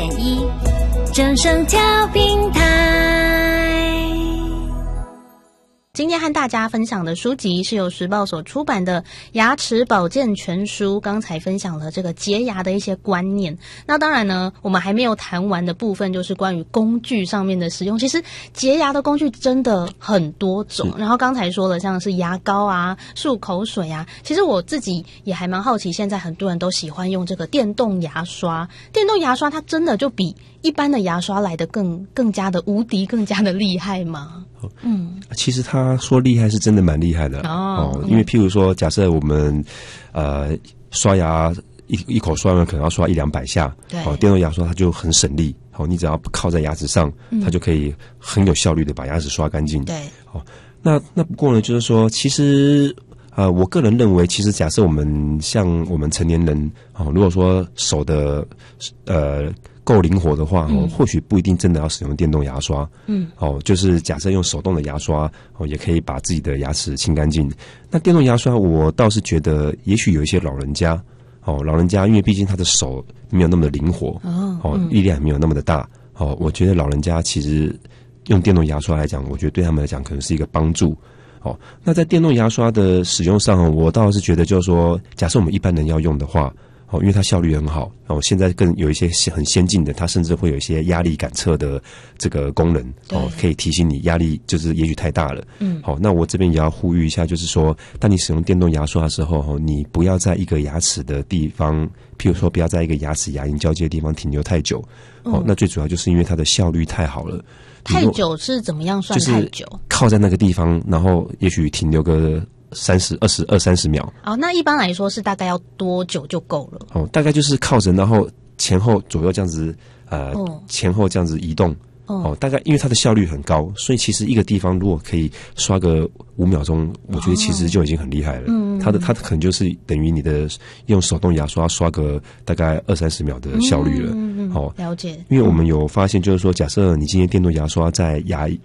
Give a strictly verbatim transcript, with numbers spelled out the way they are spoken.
点一，正声调频台。 今天和大家分享的书籍是由时报所出版的《牙齿保健全书》，刚才分享了这个洁牙的一些观念。那当然呢，我们还没有谈完的部分就是关于工具上面的使用。其实洁牙的工具真的很多种，然后刚才说了像是牙膏啊、漱口水啊，其实我自己也还蛮好奇，现在很多人都喜欢用这个电动牙刷。电动牙刷它真的就比一般的牙刷来得更更加的无敌，更加的厉害吗？ 嗯，其实他说厉害是真的蛮厉害的哦、 哦， 因为譬如说，假设我们呃刷牙一一口刷完可能要刷一两百下， 对， 哦，电动牙刷它就很省力，哦，你只要靠在牙齿上， 嗯、 它就可以很有效率的把牙齿刷干净。 对， 哦，那那不过呢，就是说，其实呃，我个人认为，其实假设我们像我们成年人，哦，如果说手的呃。够灵活的话，哦，或许不一定真的要使用电动牙刷，嗯，哦，就是假设用手动的牙刷，哦，也可以把自己的牙齿清干净。那电动牙刷，我倒是觉得，也许有一些老人家，哦，老人家因为毕竟他的手没有那么的灵活，哦，哦，力量也没有那么的大，哦，我觉得老人家其实用电动牙刷来讲，我觉得对他们来讲可能是一个帮助。哦，那在电动牙刷的使用上，我倒是觉得就是说，假设我们一般人要用的话。哦，因为它效率很好，哦，现在更有一些很先进的，它甚至会有一些压力感测的这个功能，哦，可以提醒你压力就是也许太大了。嗯，好，那我这边也要呼吁一下，就是说，当你使用电动牙刷的时候，哦，你不要在一个牙齿的地方，譬如说不要在一个牙齿牙龈交接的地方停留太久。哦，那最主要就是因为它的效率太好了。 太久是怎么样算太久？ 就是靠在那个地方，然后也许停留个。三十二十二三十秒哦，那一般来说是大概要多久就够了？ 哦，大概就是靠着，然后前后左右这样子，呃，哦、前后这样子移动。哦, 哦，大概因为它的效率很高，所以其实一个地方如果可以刷个五秒钟，我觉得其实就已经很厉害了。嗯、哦，它的它可能就是等于你的用手动牙刷刷个大概二三十秒的效率了。 嗯嗯，哦，了解。 因为我们有发现，就是说，假设你今天电动牙刷在牙